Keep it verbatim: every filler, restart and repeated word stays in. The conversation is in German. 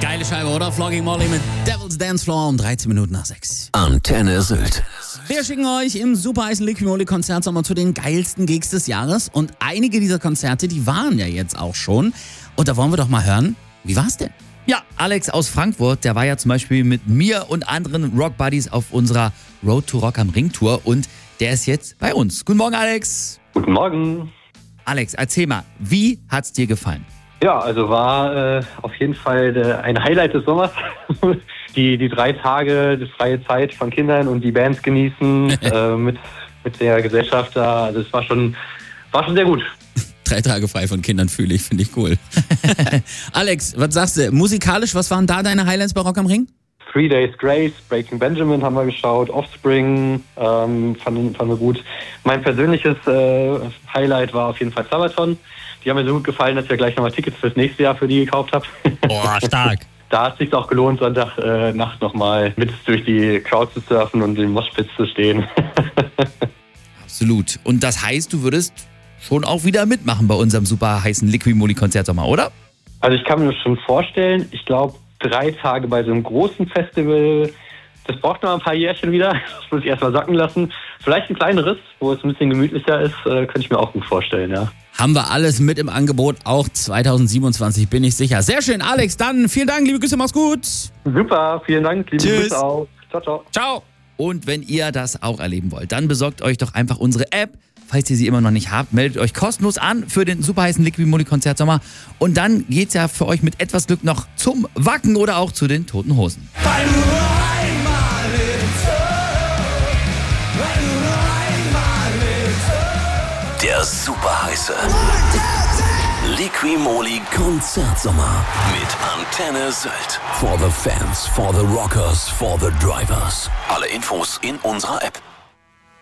Geile Scheibe, oder? Flogging Molly mit Devil's Dance Floor um dreizehn Minuten nach sechs. Antenne Sylt. Wir schicken euch im super heißen Liqui Moly Konzertsommer zu den geilsten Gigs des Jahres. Und einige dieser Konzerte, die waren ja jetzt auch schon. Und da wollen wir doch mal hören, wie war's denn? Ja, Alex aus Frankfurt, der war ja zum Beispiel mit mir und anderen Rock Buddies auf unserer Road to Rock am Ring Tour und der ist jetzt bei uns. Guten Morgen, Alex. Guten Morgen. Alex, erzähl mal, wie hat's dir gefallen? Ja, also war äh, auf jeden Fall äh, ein Highlight des Sommers. die, die drei Tage, die freie Zeit von Kindern und die Bands genießen äh, mit, mit der Gesellschaft da. Also es war schon, war schon sehr gut. Drei Tage frei von Kindern fühle ich, finde ich cool. Alex, was sagst du? Musikalisch, was waren da deine Highlights bei Rock am Ring? Three Days Grace, Breaking Benjamin haben wir geschaut, Offspring ähm, fanden, fanden wir gut. Mein persönliches äh, Highlight war auf jeden Fall Sabaton. Die haben mir so gut gefallen, dass ich ja gleich nochmal Tickets fürs nächste Jahr für die gekauft habe. Boah, stark. Da hat es sich auch gelohnt, Sonntag äh, Nacht nochmal mit durch die Crowd zu surfen und im Moshpit zu stehen. Absolut. Und das heißt, du würdest schon auch wieder mitmachen bei unserem super heißen Liqui Moly Konzertsommer, oder? Also ich kann mir das schon vorstellen. Ich glaube, drei Tage bei so einem großen Festival, das braucht noch ein paar Jährchen wieder. Das muss ich erstmal sacken lassen. Vielleicht ein kleineres, wo es ein bisschen gemütlicher ist, äh, könnte ich mir auch gut vorstellen, ja. Haben wir alles mit im Angebot, auch zwanzig siebenundzwanzig, bin ich sicher. Sehr schön, Alex, dann vielen Dank, liebe Grüße, mach's gut. Super, vielen Dank, liebe Tschüss. Grüße auch. Ciao, ciao. Ciao. Und wenn ihr das auch erleben wollt, dann besorgt euch doch einfach unsere App. Falls ihr sie immer noch nicht habt, meldet euch kostenlos an für den super heißen Liqui Moly Konzertsommer. Und dann geht's ja für euch mit etwas Glück noch zum Wacken oder auch zu den Toten Hosen. Weil du nur einmal lebst, weil du nur einmal lebst. Der super heiße Liqui Moly Konzertsommer mit Antenne Sylt. For the fans, for the rockers, for the drivers. Alle Infos in unserer App.